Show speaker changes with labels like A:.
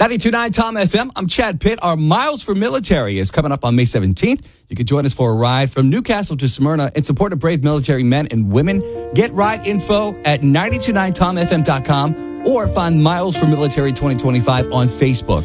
A: 92.9 Tom FM. I'm Chad Pitt. Our Miles for Military is coming up on May 17th. You can join us for a ride from Newcastle to Smyrna in support of brave military men and women. Get ride info at 929tomfm.com or find Miles for Military 2025 on Facebook.